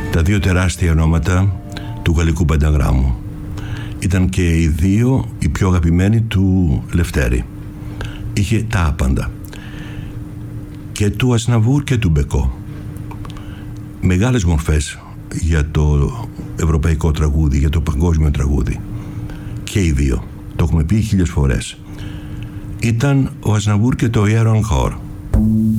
τα δύο τεράστια ονόματα του γαλλικού πενταγράμμου. Ήταν και οι δύο οι πιο αγαπημένοι του Λευτέρη. Είχε τα άπαντα. Και του Ασναβούρ και του Μπεκό. Μεγάλες μορφές για το ευρωπαϊκό τραγούδι, για το παγκόσμιο τραγούδι. Και οι δύο. Το έχουμε πει 1000 φορές. Ήταν ο Ασναβούρ και το Air Encore.